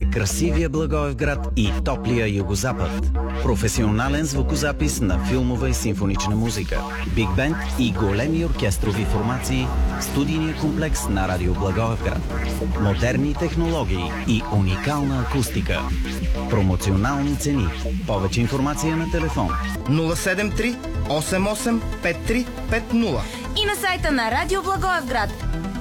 красивия Благоевград и топлия югозапад. Професионален звукозапис на филмова и симфонична музика, биг бенд и големи оркестрови формации в студийния комплекс на Радио Благоевград. Модерни технологии и уникална акустика. Промоционални цени. Повече информация на телефон 073 88 5350 и на сайта на Радио Благоевград.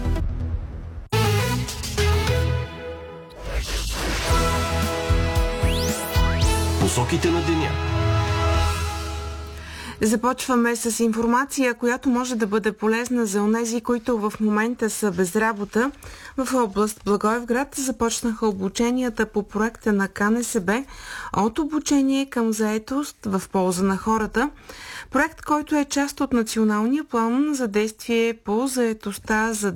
Посоките на деня. Започваме с информация, която може да бъде полезна за онези, които в момента са без работа. В област Благоевград започнаха обученията по проекта на КНСБ от обучение към заетост в полза на хората. Проект, който е част от Националния план за действие по заетостта за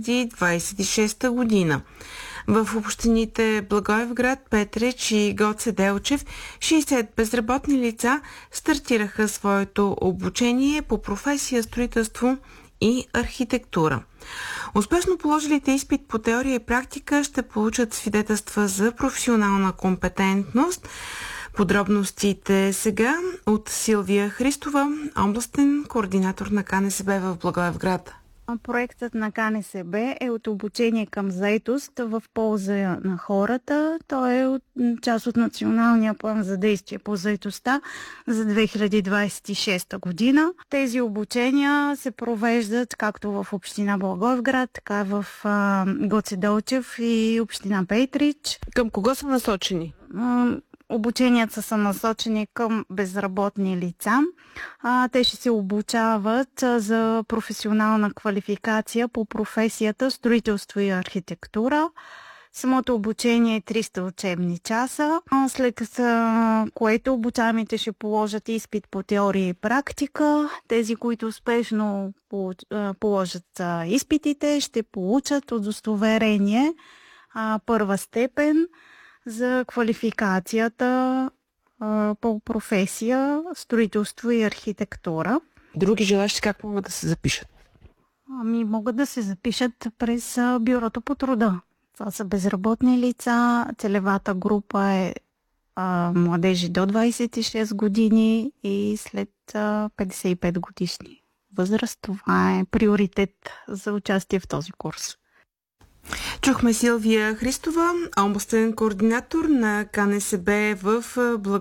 2026 година. В общините Благоевград, Петрич и Гоце Делчев 60 безработни лица стартираха своето обучение по професия строителство и архитектура. Успешно положилите изпит по теория и практика ще получат свидетелства за професионална компетентност. Подробностите сега от Силвия Христова, областен координатор на КНСБ в Благоевград. Проектът на КНСБ е от обучение към заетост в полза на хората. Той е част от Националния план за действие по заетостта за 2026 година. Тези обучения се провеждат както в община Благоевград, така и в Гоце Делчев и община Петрич. Към кого са насочени? Обученията са насочени към безработни лица. Те ще се обучават за професионална квалификация по професията строителство и архитектура. Самото обучение е 300 учебни часа, след което обучаемите ще положат изпит по теория и практика. Тези, които успешно положат изпитите, ще получат удостоверение първа степен за квалификацията по професия строителство и архитектура. Други желащи как могат да се запишат? Могат да се запишат през бюрото по труда. Това са безработни лица. Целевата група е младежи до 26 години и след 55 годишни възраст. Това е приоритет за участие в този курс. Чухме Силвия Христова, областен координатор на КНСБ в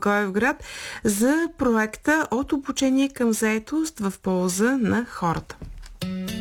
Благоевград за проекта от обучение към заетост в полза на хората.